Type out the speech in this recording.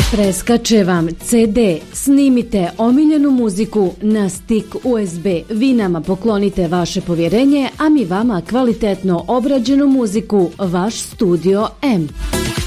Preskače vam CD, snimite omiljenu muziku na stik USB. Vi nama poklonite vaše povjerenje, a mi vama kvalitetno obrađenu muziku, vaš Studio M.